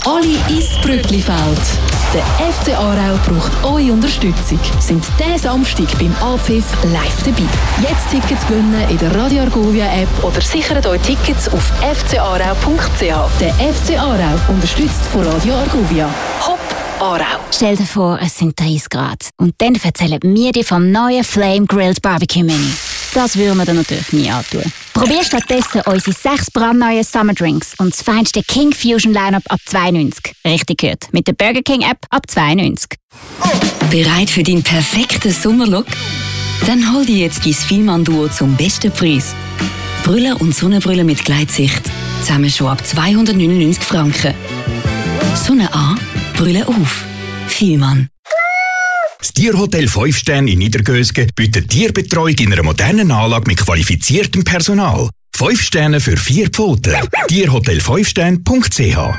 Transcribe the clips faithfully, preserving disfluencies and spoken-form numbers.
Alle ins Brücklifeld. Der F C Aarau braucht eure Unterstützung. Sind diesen Samstag beim Abpfiff live dabei. Jetzt Tickets gewinnen in der Radio Argovia App oder sichert euch Tickets auf f c aarau punkt c h. Der F C Aarau unterstützt von Radio Argovia. Hopp Aarau. Stell dir vor, es sind dreißig Grad. Und dann erzählen wir dir vom neuen Flame Grilled Barbecue Menü. Das würden wir dir natürlich nie antun. Probier stattdessen unsere sechs brandneuen Summer Drinks und das feinste King Fusion Lineup ab zwei neunzig. Richtig gehört, mit der Burger King App ab zwei neunzig. Bereit für deinen perfekten Sommerlook? Dann hol dir jetzt dein Vielmann-Duo zum besten Preis. Brille und Sonnenbrille mit Gleitsicht. Zusammen schon ab zweihundertneunundneunzig Franken. Sonne an, Brille auf. Vielmann. Das Tierhotel fünf Sterne in Niedergösgen bietet Tierbetreuung in einer modernen Anlage mit qualifiziertem Personal. fünf Sterne für vier Pfoten. tierhotel fünf sterne punkt c h.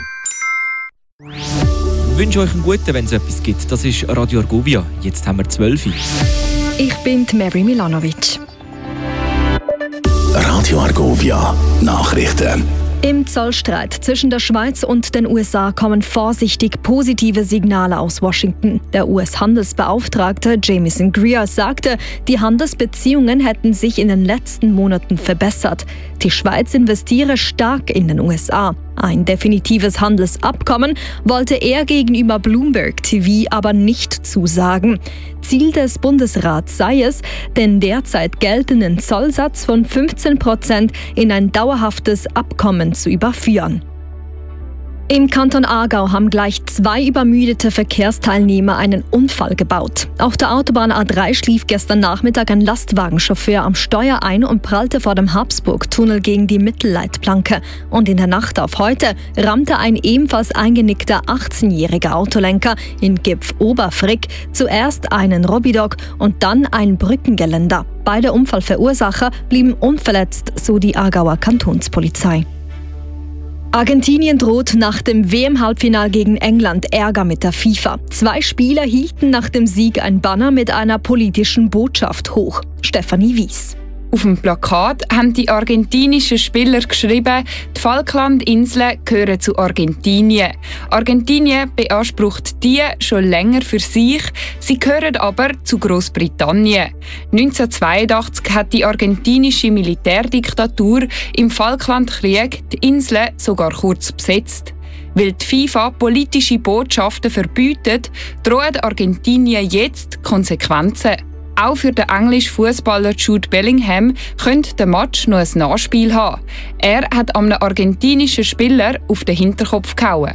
Ich wünsche euch einen guten, wenn es etwas gibt. Das ist Radio Argovia. Jetzt haben wir zwölf. Ich bin Mary Milanovic. Radio Argovia. Nachrichten. Im Zollstreit zwischen der Schweiz und den U S A kommen vorsichtig positive Signale aus Washington. Der U S-Handelsbeauftragte Jamieson Greer sagte, die Handelsbeziehungen hätten sich in den letzten Monaten verbessert. Die Schweiz investiere stark in den U S A. Ein definitives Handelsabkommen wollte er gegenüber Bloomberg T V aber nicht zusagen. Ziel des Bundesrats sei es, den derzeit geltenden Zollsatz von fünfzehn Prozent in ein dauerhaftes Abkommen zu überführen. Im Kanton Aargau haben gleich zwei übermüdete Verkehrsteilnehmer einen Unfall gebaut. Auf der Autobahn A drei schlief gestern Nachmittag ein Lastwagenchauffeur am Steuer ein und prallte vor dem Habsburg-Tunnel gegen die Mittelleitplanke. Und in der Nacht auf heute rammte ein ebenfalls eingenickter achtzehnjähriger Autolenker in Gipf-Oberfrick zuerst einen Robidog und dann ein Brückengeländer. Beide Unfallverursacher blieben unverletzt, so die Aargauer Kantonspolizei. Argentinien droht nach dem W M-Halbfinal gegen England Ärger mit der FIFA. Zwei Spieler hielten nach dem Sieg ein Banner mit einer politischen Botschaft hoch. Stefanie Wies. Auf dem Plakat haben die argentinischen Spieler geschrieben, die Falklandinseln gehören zu Argentinien. Argentinien beansprucht die schon länger für sich, sie gehören aber zu Großbritannien. neunzehnhundertzweiundachtzig hat die argentinische Militärdiktatur im Falklandkrieg die Inseln sogar kurz besetzt. Weil die FIFA politische Botschaften verbietet, drohen Argentinien jetzt Konsequenzen. Auch für den englischen Fußballer Jude Bellingham könnte der Match noch ein Nachspiel haben. Er hat einem argentinischen Spieler auf den Hinterkopf gehauen.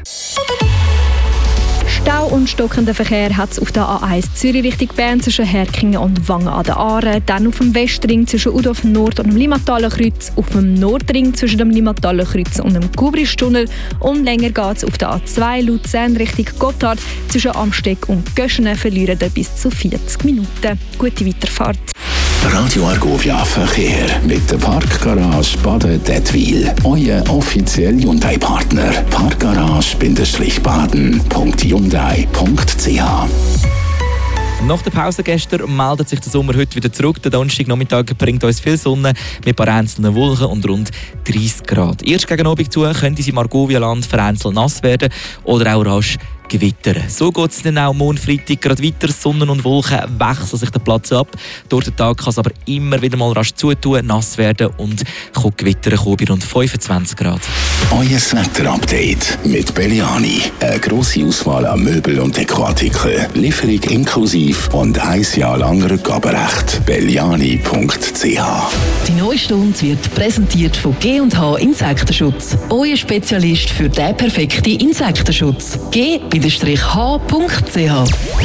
Stau und stockender Verkehr hat es auf der A eins Zürich Richtung Bern zwischen Herkingen und Wangen an der Aare, dann auf dem Westring zwischen Udorf Nord und dem Limataler Kreuz, auf dem Nordring zwischen dem Limataler Kreuz und dem Kubristunnel und länger geht es auf der A zwei Luzern Richtung Gotthard zwischen Amsteg und Göschenen, verlieren bis zu vierzig Minuten. Gute Weiterfahrt. Radio Argovia Verkehr mit der Parkgarage Baden-Dettwil. Euer offizieller Hyundai-Partner. Parkgarage-baden punkt hyundai punkt c h. Nach der Pause gestern meldet sich der Sommer heute wieder zurück. Der Donnerstagnachmittag bringt uns viel Sonne mit ein paar einzelnen Wolken und rund dreißig Grad. Erst gegen Abend zu könnte es im Argovia-Land vereinzelt nass werden oder auch rasch gewittern. So geht es dann auch morgen Freitag gerade weiter. Sonne und Wolken wechseln sich den Platz ab. Durch den Tag kann es aber immer wieder mal rasch zutun, nass werden und kann Gewitter kommen bei rund fünfundzwanzig Grad. Euer Wetter-Update mit Belliani. Eine grosse Auswahl an Möbel und Dekoartikeln. Lieferung inklusiv und ein Jahr lang Rückgaberecht. belliani punkt c h. Die neue Stunde wird präsentiert von G und H Insektenschutz. Euer Spezialist für den perfekten Insektenschutz. G h punkt c h.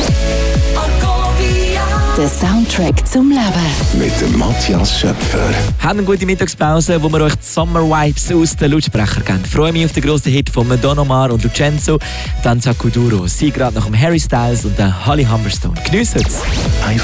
Der Soundtrack zum Leben. Mit dem Matthias Schöpfer. Haben eine gute Mittagspause, wo wir euch die Summer Vibes aus den Lautsprechern geben. Ich freue mich auf den grossen Hit von Don Omar und Lucenzo, Danza Kuduro. Sie gerade nach dem Harry Styles und der Holly Humberstone. Geniessen es!